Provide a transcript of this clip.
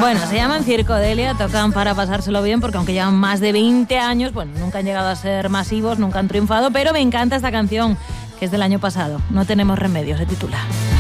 Bueno, se llaman Circodelia, tocan para pasárselo bien porque aunque llevan más de 20 años, bueno, nunca han llegado a ser masivos, nunca han triunfado, pero me encanta esta canción que es del año pasado. No tenemos remedio, se titula.